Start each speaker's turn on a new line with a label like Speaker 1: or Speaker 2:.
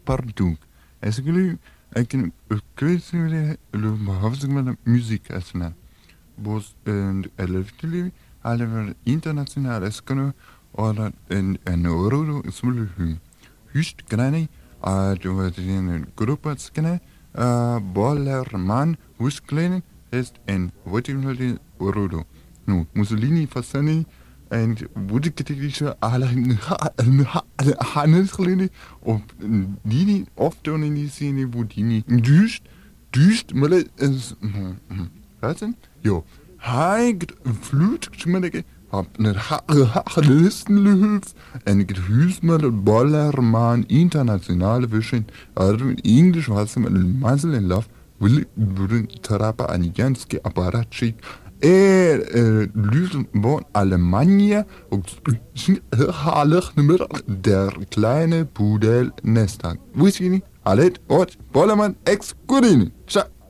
Speaker 1: pardon. Est-ce que ik weet niet de muziek is na. Bos elefantje alle internationaal is kunnen oder en euro smule hust kleine du wat in groepen skene Bollerman hust kleine ist en wat in euro. Nu Mussolini fasani en wurde kritische alle Hannes kleine op die oft in die Szene wo die düst mal is was denn? Jo. Hij vloed schmiddeke op een listenlehuf en ik huis met een ballerman internationale vision in Englisch was met een mazzel in laf wil trapa aan janske apparatschik Lüsen von Alemannia und Halig der kleine Pudel Nestag. Wist je niet? Allet, Ort, Bollerman, ex-Gurini. Ciao.